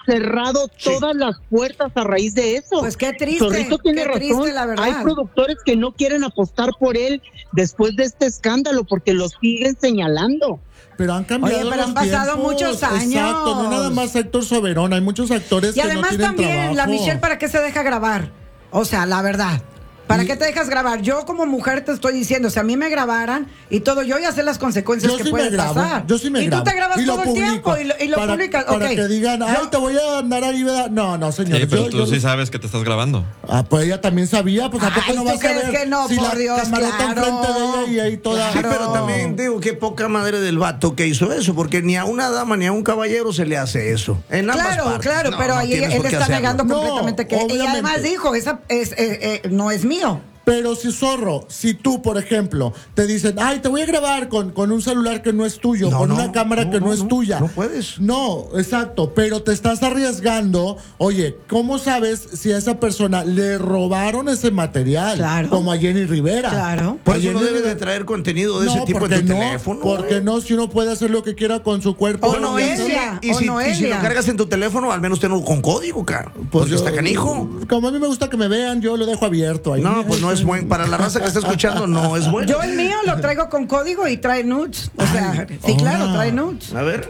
cerrado todas las puertas a raíz de eso. Pues qué triste. Zorrito tiene razón. Triste, la verdad. Hay productores que no quieren apostar por él después de este escándalo porque lo siguen señalando. Pero han cambiado. Oye, pero han pasado muchos años. Exacto, no nada más Héctor Soberón, hay muchos actores Y que además no tienen también, trabajo. la Michelle, ¿para qué se deja grabar? O sea, la verdad. ¿Para qué te dejas grabar? Yo como mujer te estoy diciendo, si a mí me grabaran y todo, yo ya sé las consecuencias que pueden pasar. Yo sí me grabo. Y tú te grabas todo el tiempo y lo publicas. Para que digan, ay, te voy a andar ahí, ¿verdad? No, señor. Sí, pero tú sí sabes que te estás grabando. Ah, pues ella también sabía, pues ¿a poco Ay, no ¿tú vas a crees ver? que no? Si Por la Dios, camarota claro. enfrente de ella y ahí toda. Sí, pero también digo, qué poca madre del vato que hizo eso, porque ni a una dama ni a un caballero se le hace eso. En ambas partes. Claro, No, pero no ahí tienes él por qué está hacerlo. negando No, completamente que... Y obviamente. además dijo, no es mío. Pero si Zorro, si tú, por ejemplo, te dicen, ay, te voy a grabar con un celular que no es tuyo, con una cámara que no es tuya. No puedes. No, exacto, pero te estás arriesgando. Oye, ¿cómo sabes si a esa persona le robaron ese material? Claro. Como a Jenny Rivera. Claro. Por A eso no Jenny debes de Rivera. traer contenido de ese tipo porque en tu no, teléfono. porque no, si uno puede hacer lo que quiera con su cuerpo. O bueno, Noelia. Y si lo cargas en tu teléfono, al menos tenlo con código, cara. Porque está canijo. Como a mí me gusta que me vean, yo lo dejo abierto ahí. No, pues no es bueno. Para la raza que está escuchando, no es bueno. Yo el mío lo traigo con código y trae nudes. O sea, sí, claro, trae nudes. A ver.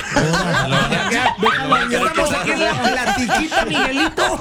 Estamos aquí en la platiquita, Miguelito.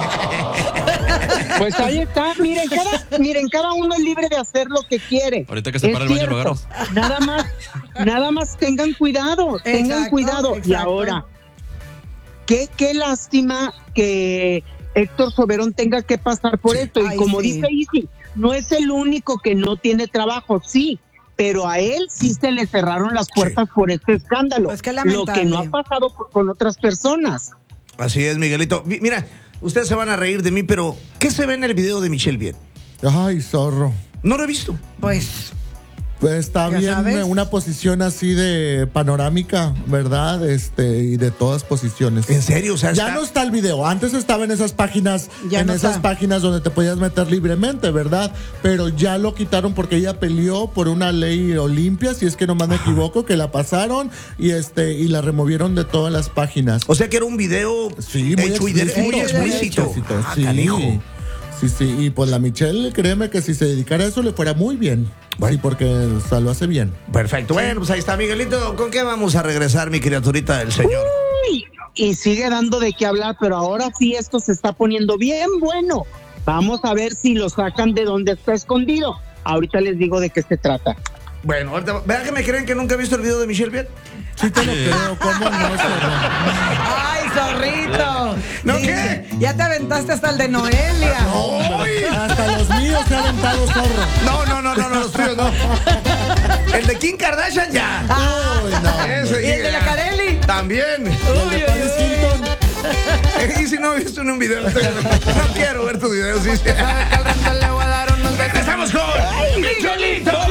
Pues ahí está, miren, cada uno es libre de hacer lo que quiere. Ahorita que se para el baño lo agarras. Nada más tengan cuidado, tengan cuidado. Y ahora, qué lástima que Héctor Soberón tenga que pasar por esto. Y como dice Isi, no es el único que no tiene trabajo, sí, pero a él sí se le cerraron las puertas por este escándalo. Pues qué lo lamentable. que no ha pasado con otras personas. Así es, Miguelito. Mira, ustedes se van a reír de mí, pero ¿qué se ve en el video de Michelle bien? Ay, Zorro. No lo he visto. Pues Está ¿Ya bien sabes? una posición así de panorámica, ¿verdad? Y de todas posiciones. ¿En serio? O sea, Ya no está el video. Antes estaba en esas páginas, Ya no está. páginas donde te podías meter libremente, ¿verdad? Pero ya lo quitaron porque ella peleó por una ley Olimpia, si es que no me equivoco, que la pasaron y la removieron de todas las páginas. O sea que era un video Sí, muy hecho muy explícito. Sí. Canijo. Sí, y pues la Michelle, créeme que si se dedicara a eso le fuera muy bien. Sí, porque lo hace bien. Perfecto. Bueno, pues ahí está, Miguelito. ¿Con qué vamos a regresar, mi criaturita del Señor? Uy, y sigue dando de qué hablar, pero ahora sí esto se está poniendo bien bueno. Vamos a ver si lo sacan de donde está escondido. Ahorita les digo de qué se trata. Bueno, ahorita, ¿vean que me creen que nunca he visto el video de Michelle bien? Sí te lo creo, ¿cómo no? Zorro? ¡ay, zorrito! ¿No Sí, qué? Ya te aventaste hasta el de Noelia. Hasta los míos se ha aventado, Zorro. No, los tuyos no. El de Kim Kardashian ya. Uy, no. Ese, ¿Y el de la Carelli? También. Uy, Paris Hilton. Y si no he visto en un video, no quiero ver tus videos. Sí. Al rato le voy a dar unos besos. Regresamos con Michelito.